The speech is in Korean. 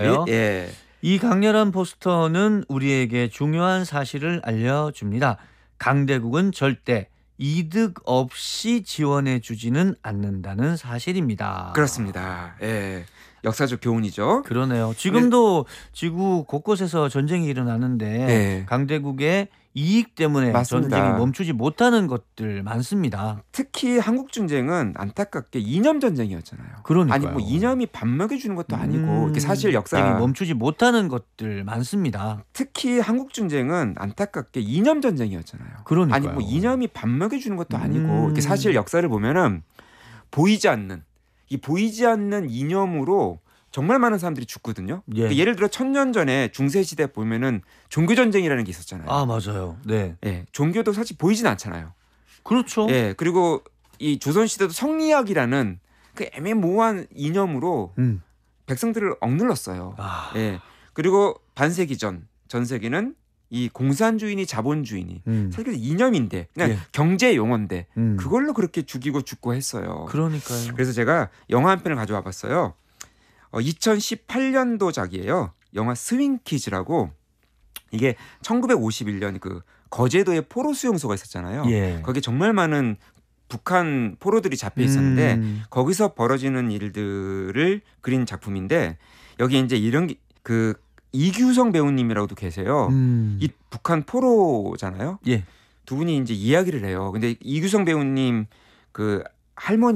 볼까요? 예. 이 강렬한 포스터는 우리에게 중요한 사실을 알려줍니다. 강대국은 절대 이득 없이 지원해 주지는 않는다는 사실입니다. 그렇습니다. 예. 역사적 교훈이죠. 그러네요. 지금도 지구 곳곳에서 전쟁이 일어나는데 네. 강대국의 이익 때문에 맞습니다. 전쟁이 멈추지 못하는 것들 많습니다. 특히 한국 전쟁은 안타깝게 이념 전쟁이었잖아요. 그러니까요. 아니 뭐 이념이 밥 먹여주는 것도 아니고 이게 사실 역사 전쟁이 멈추지 못하는 것들 많습니다. 특히 한국 전쟁은 안타깝게 이념 전쟁이었잖아요. 그러니까요. 아니 뭐 이념이 밥 먹여주는 것도 아니고 이게 사실 역사를 보면은 보이지 않는 이념으로 정말 많은 사람들이 죽거든요. 예. 그러니까 예를 들어 1000년 전에 중세 시대 보면은 종교 전쟁이라는 게 있었잖아요. 아 맞아요. 네. 예, 종교도 사실 보이진 않잖아요. 그렇죠. 예, 그리고 이 조선 시대도 성리학이라는 그 애매모호한 이념으로 백성들을 억눌렀어요. 아. 예, 그리고 반세기 전 세기는 이 공산주의니 자본주의니 사실 이념인데 그냥 예. 경제 용어인데 그걸로 그렇게 죽이고 죽고 했어요. 그러니까요. 그래서 제가 영화 한 편을 가져와 봤어요. 2018년도작이에요. 영화 스윙키즈라고. 이게 1951년 그 거제도에 포로 수용소가 있었잖아요. 예. 거기에 정말 많은 북한 포로들이 잡혀 있었는데 거기서 벌어지는 일들을 그린 작품인데 여기 이제 이런 그 이규성 배우님이라고도 계세요. 이 북한 포로잖아요. 예. 두 분이 이제 이야기를 해요. 근데 이규성 배우님 그 할머니